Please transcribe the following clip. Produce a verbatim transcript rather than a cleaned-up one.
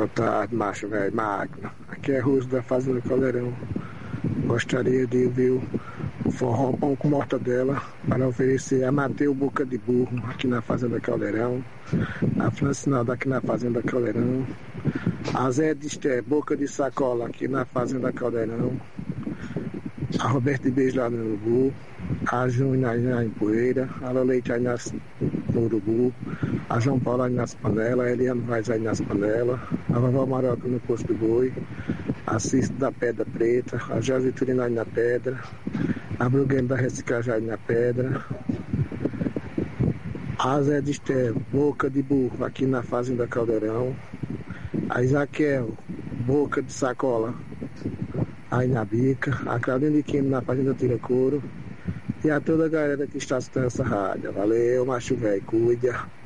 Boa tarde, macho velho magno. Aqui é Russo da Fazenda Caldeirão. Gostaria de ouvir o forró pão com mortadela para oferecer a Mateu Boca de Burro aqui na Fazenda Caldeirão, a Francinalda aqui na Fazenda Caldeirão, a Zé de Esté Boca de Sacola aqui na Fazenda Caldeirão, a Roberto de Beijo lá no Urubu, a Júnior aí em Poeira, a Leite aí nas, no Urubu, a João Paulo aí nas panelas, a Eliane Vaz aí nas panelas, a Vovó Maroca no Posto do Boi, a Cício da Pedra Preta, a Jositurina aí na Pedra, a Brugueiro da Reciclagem aí na Pedra, a Zé de Esté Boca de Burro aqui na Fazenda Caldeirão, a Isaquel Boca de Sacola aí na Bica, a Claudine de Quino na Fazenda Tira Couro e a toda a galera que está assistindo essa rádio. Valeu, macho velho, cuida.